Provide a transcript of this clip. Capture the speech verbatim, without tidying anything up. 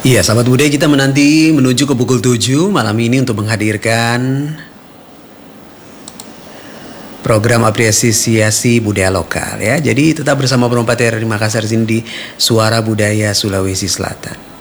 Iya, sahabat budaya, kita menanti menuju ke pukul tujuh malam ini untuk menghadirkan program apresiasi budaya lokal ya. Jadi tetap bersama Perompak T R R I Makassar sini di Suara Budaya Sulawesi Selatan.